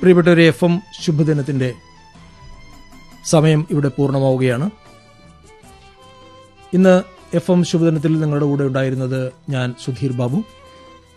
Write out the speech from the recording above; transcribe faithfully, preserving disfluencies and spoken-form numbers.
പ്രിയപ്പെട്ടവരെ, F M ശുഭദിനത്തിൻ്റെ സമയം ഇവിടെ പൂർണ്ണമാവുകയാണ്. ഇന്ന് എഫ് എം ശുഭദിനത്തിൽ നിങ്ങളുടെ കൂടെ ഉണ്ടായിരുന്നത് ഞാൻ സുധീർ ബാബു.